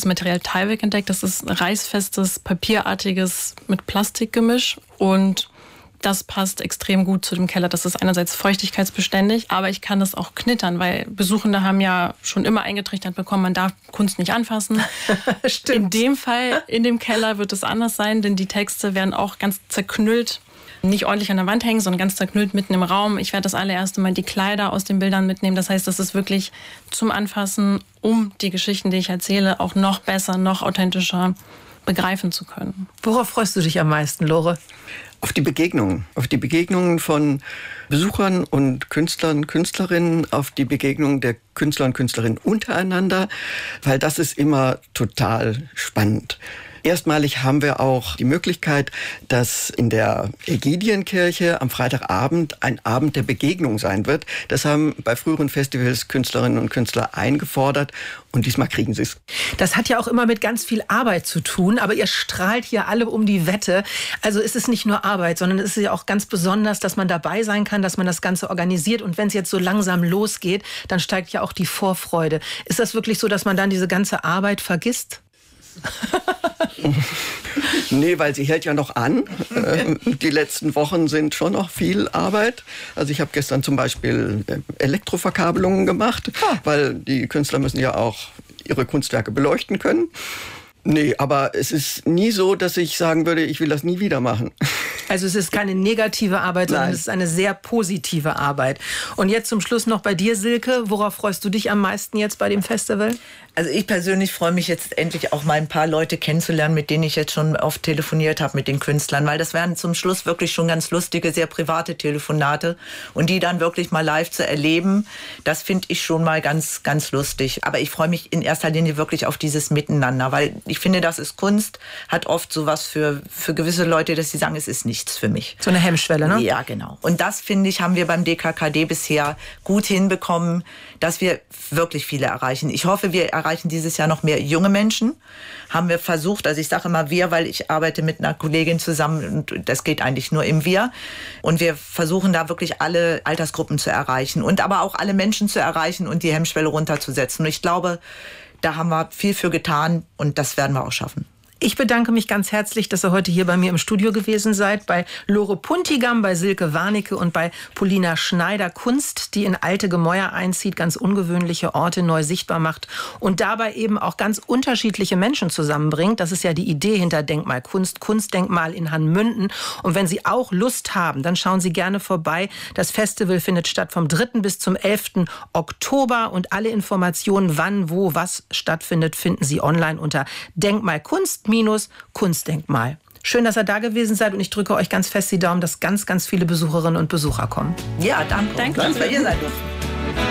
das Material Tyvek entdeckt. Das ist ein reißfestes, papierartiges mit Plastikgemisch und das passt extrem gut zu dem Keller. Das ist einerseits feuchtigkeitsbeständig, aber ich kann das auch knittern, weil Besuchende haben ja schon immer eingetrichtert bekommen, man darf Kunst nicht anfassen. Stimmt. In dem Fall, in dem Keller wird es anders sein, denn die Texte werden auch ganz zerknüllt, nicht ordentlich an der Wand hängen, sondern ganz zerknüllt mitten im Raum. Ich werde das allererste Mal die Kleider aus den Bildern mitnehmen. Das heißt, das ist wirklich zum Anfassen, um die Geschichten, die ich erzähle, auch noch besser, noch authentischer begreifen zu können. Worauf freust du dich am meisten, Lore? Auf die Begegnungen von Besuchern und Künstlern, Künstlerinnen, auf die Begegnungen der Künstler und Künstlerinnen untereinander, weil das ist immer total spannend. Erstmalig haben wir auch die Möglichkeit, dass in der Ägidienkirche am Freitagabend ein Abend der Begegnung sein wird. Das haben bei früheren Festivals Künstlerinnen und Künstler eingefordert und diesmal kriegen sie es. Das hat ja auch immer mit ganz viel Arbeit zu tun, aber ihr strahlt hier alle um die Wette. Also es ist nicht nur Arbeit, sondern es ist ja auch ganz besonders, dass man dabei sein kann, dass man das Ganze organisiert und wenn es jetzt so langsam losgeht, dann steigt ja auch die Vorfreude. Ist das wirklich so, dass man dann diese ganze Arbeit vergisst? Nee, weil sie hält ja noch an. Die letzten Wochen sind schon noch viel Arbeit. Also ich habe gestern zum Beispiel Elektroverkabelungen gemacht, weil die Künstler müssen ja auch ihre Kunstwerke beleuchten können. Nee, aber es ist nie so, dass ich sagen würde, ich will das nie wieder machen. Also es ist keine negative Arbeit, sondern Nein. es ist eine sehr positive Arbeit. Und jetzt zum Schluss noch bei dir, Silke. Worauf freust du dich am meisten jetzt bei dem Festival? Also ich persönlich freue mich jetzt endlich auch mal ein paar Leute kennenzulernen, mit denen ich jetzt schon oft telefoniert habe, mit den Künstlern. Weil das wären zum Schluss wirklich schon ganz lustige, sehr private Telefonate. Und die dann wirklich mal live zu erleben, das finde ich schon mal ganz, ganz lustig. Aber ich freue mich in erster Linie wirklich auf dieses Miteinander. Weil ich finde, das ist Kunst, hat oft sowas für gewisse Leute, dass sie sagen, es ist nichts für mich. So eine Hemmschwelle, ne? Ja, genau. Und das, finde ich, haben wir beim DKKD bisher gut hinbekommen, dass wir wirklich viele erreichen. Ich hoffe, wir erreichen dieses Jahr noch mehr junge Menschen. Haben wir versucht, also ich sage immer wir, weil ich arbeite mit einer Kollegin zusammen und das geht eigentlich nur im Wir. Und wir versuchen da wirklich alle Altersgruppen zu erreichen und aber auch alle Menschen zu erreichen und die Hemmschwelle runterzusetzen. Und ich glaube, da haben wir viel für getan und das werden wir auch schaffen. Ich bedanke mich ganz herzlich, dass ihr heute hier bei mir im Studio gewesen seid, bei Lore Puntigam, bei Silke Warnecke und bei Polina Schneider. Kunst, die in alte Gemäuer einzieht, ganz ungewöhnliche Orte neu sichtbar macht und dabei eben auch ganz unterschiedliche Menschen zusammenbringt. Das ist ja die Idee hinter Denkmal Kunst, Kunstdenkmal in Hanmünden. Und wenn Sie auch Lust haben, dann schauen Sie gerne vorbei. Das Festival findet statt vom 3. bis zum 11. Oktober und alle Informationen, wann, wo, was stattfindet, finden Sie online unter Denkmal Kunst-Kunstdenkmal. Schön, dass ihr da gewesen seid und ich drücke euch ganz fest die Daumen, dass ganz, ganz viele Besucherinnen und Besucher kommen. Ja, danke. Danke. Dass wir hier sein durften.